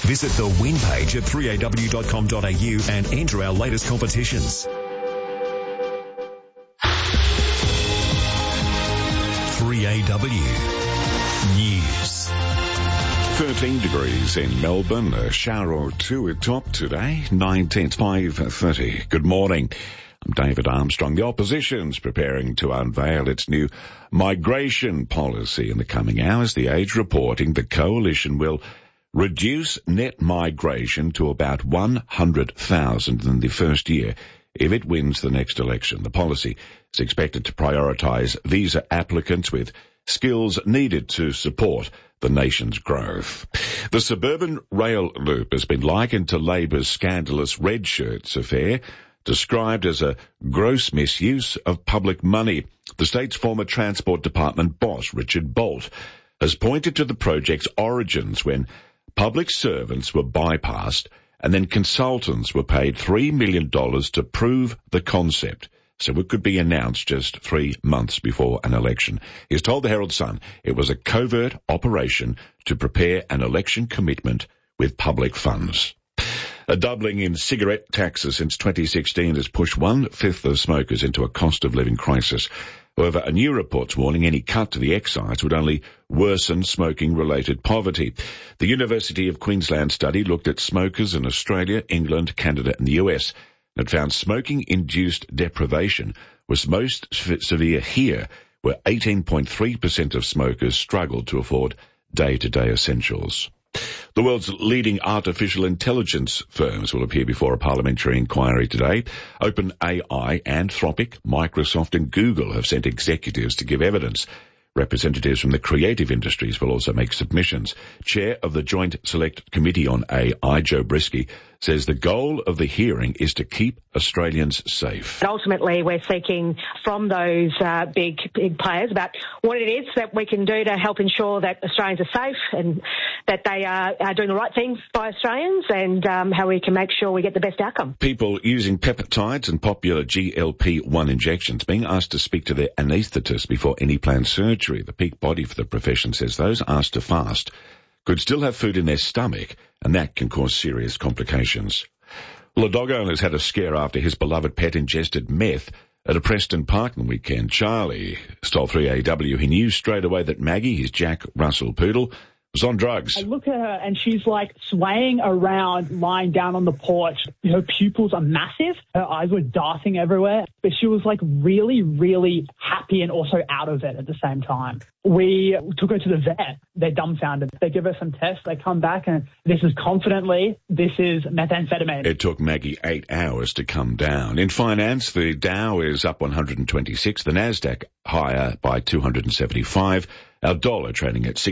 Visit the win page at 3aw.com.au and enter our latest competitions. 3AW News. 13 degrees in Melbourne, a shower or two at top today, 19th, 5:30. Good morning. I'm David Armstrong. The opposition's preparing to unveil its new migration policy in the coming hours. The Age reporting the coalition will reduce net migration to about 100,000 in the first year if it wins the next election. The policy is expected to prioritise visa applicants with skills needed to support the nation's growth. The suburban rail loop has been likened to Labor's scandalous red shirts affair, described as a gross misuse of public money. The state's former Transport Department boss, Richard Bolt, has pointed to the project's origins when public servants were bypassed and then consultants were paid $3 million to prove the concept, so it could be announced just 3 months before an election. He's told the Herald Sun it was a covert operation to prepare an election commitment with public funds. A doubling in cigarette taxes since 2016 has pushed 1/5 of smokers into a cost of living crisis. However, a new report's warning any cut to the excise would only worsen smoking-related poverty. The University of Queensland study looked at smokers in Australia, England, Canada and the US. It found smoking-induced deprivation was most severe here, where 18.3% of smokers struggled to afford day-to-day essentials. The world's leading artificial intelligence firms will appear before a parliamentary inquiry today. OpenAI, Anthropic, Microsoft and Google have sent executives to give evidence. Representatives from the creative industries will also make submissions. Chair of the Joint Select Committee on AI, Joe Brisky, says the goal of the hearing is to keep Australians safe. Ultimately, we're seeking from those big players about what it is that we can do to help ensure that Australians are safe and that they are doing the right things by Australians, and how we can make sure we get the best outcome. People using peptides and popular GLP-1 injections being asked to speak to their anaesthetist before any planned surgery. The peak body for the profession says those asked to fast could still have food in their stomach, and that can cause serious complications. Well, a dog owner's had a scare after his beloved pet ingested meth at a Preston parking weekend. Charlie told 3AW he knew straight away that Maggie, his Jack Russell poodle, was on drugs. I look at her and she's like swaying around, lying down on the porch. Her pupils are massive. Her eyes were darting everywhere. But she was like really, really happy and also out of it at the same time. We took her to the vet. They're dumbfounded. They give her some tests. They come back and this is methamphetamine. It took Maggie 8 hours to come down. In finance, the Dow is up 126, the Nasdaq higher by 275. Our dollar trading at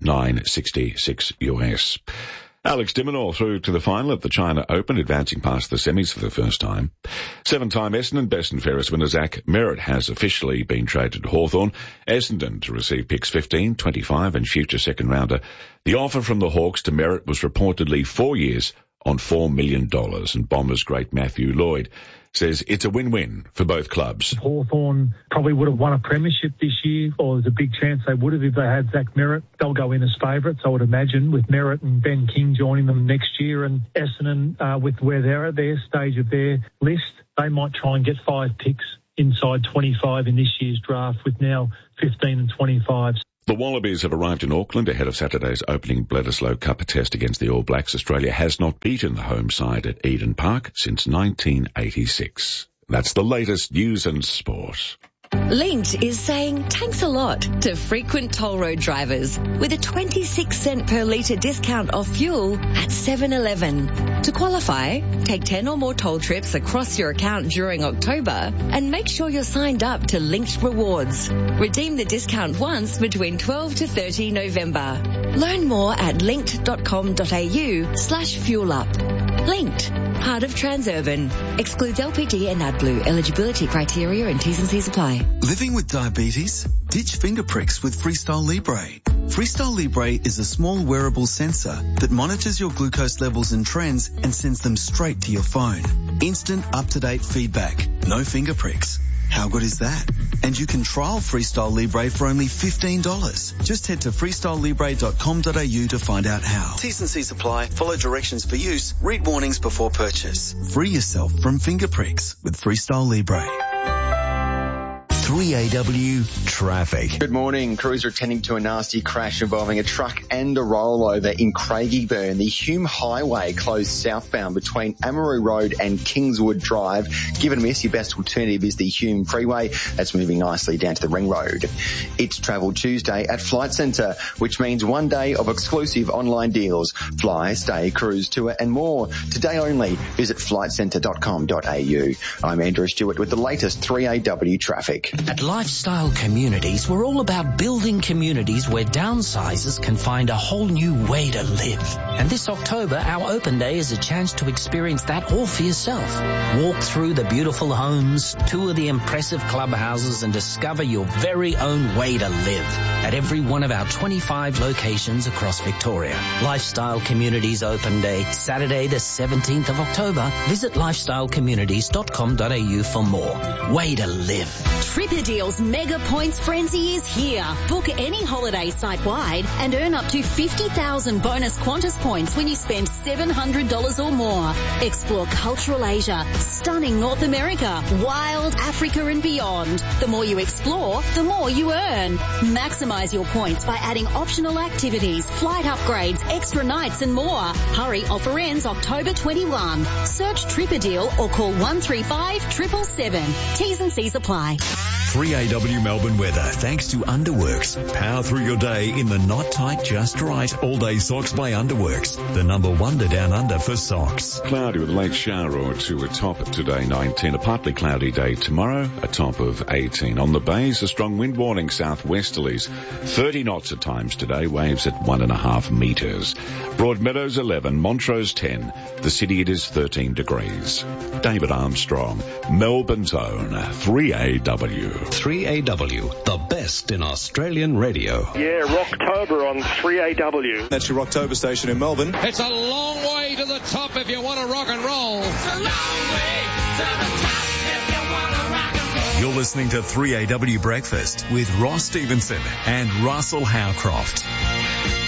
69.66 US. Alex de Minaur through to the final at the China Open, advancing past the semis for the first time. 7-time Essendon Best and Fairest winner Zach Merritt has officially been traded to Hawthorn. Essendon to receive picks 15, 25 and future second rounder. The offer from the Hawks to Merritt was reportedly 4 years on $4 million, and Bombers great Matthew Lloyd says it's a win-win for both clubs. Hawthorn probably would have won a premiership this year, or there's a big chance they would have if they had Zach Merritt. They'll go in as favourites, I would imagine, with Merritt and Ben King joining them next year. And Essendon, with where they're at their stage of their list, they might try and get 5 picks inside 25 in this year's draft, with now 15 and 25. The Wallabies have arrived in Auckland ahead of Saturday's opening Bledisloe Cup test against the All Blacks. Australia has not beaten the home side at Eden Park since 1986. That's the latest news and sport. Linked is saying thanks a lot to frequent toll road drivers with a 26 cent per litre discount off fuel at 7-Eleven. To qualify, take 10 or more toll trips across your account during October and make sure you're signed up to Linked Rewards. Redeem the discount once between 12 to 30 November. Learn more at linked.com.au/fuelup. Linked, part of Transurban. Excludes LPG and AdBlue. Eligibility criteria and T's and C's apply. Living with diabetes? Ditch finger pricks with Freestyle Libre. Freestyle Libre is a small wearable sensor that monitors your glucose levels and trends and sends them straight to your phone. Instant, up-to-date feedback. No finger pricks. How good is that? And you can trial Freestyle Libre for only $15. Just head to freestylelibre.com.au to find out how. T's and C's apply. Follow directions for use. Read warnings before purchase. Free yourself from finger pricks with Freestyle Libre. 3AW Traffic. Good morning. Crews are attending to a nasty crash involving a truck and a rollover in Craigieburn. The Hume Highway closed southbound between Amaroo Road and Kingswood Drive. Given a miss, your best alternative is the Hume Freeway. That's moving nicely down to the Ring Road. It's Travel Tuesday at Flight Centre, which means one day of exclusive online deals. Fly, stay, cruise, tour and more. Today only, visit flightcentre.com.au. I'm Andrew Stewart with the latest 3AW Traffic. At Lifestyle Communities, we're all about building communities where downsizers can find a whole new way to live. And this October, our open day is a chance to experience that all for yourself. Walk through the beautiful homes, tour the impressive clubhouses, and discover your very own way to live at every one of our 25 locations across Victoria. Lifestyle Communities Open Day, Saturday the 17th of October. Visit lifestylecommunities.com.au for more. Way to live. TripADeal's Mega Points Frenzy is here. Book any holiday site-wide and earn up to 50,000 bonus Qantas points when you spend $700 or more. Explore cultural Asia, stunning North America, wild Africa and beyond. The more you explore, the more you earn. Maximise your points by adding optional activities, flight upgrades, extra nights and more. Hurry, offer ends October 21. Search TripADeal or call 135 777. T's and C's apply. 3AW Melbourne weather thanks to Underworks. Power through your day in the not tight, just right. All day socks by Underworks. The number one to down under for socks. Cloudy with a late shower or two, a top today 19. A partly cloudy day tomorrow, a top of 18. On the bays, a strong wind warning, southwesterlies. 30 knots at times today, waves at 1.5 metres. Broadmeadows 11, Montrose 10. The city it is 13 degrees. David Armstrong, Melbourne's own 3AW. 3AW, the best in Australian radio. Yeah, Rocktober on 3AW. That's your Rocktober station in Melbourne. It's a long way to the top if you want to rock and roll. It's a long way to the top if you want to rock and roll. You're listening to 3AW Breakfast with Ross Stevenson and Russell Howcroft.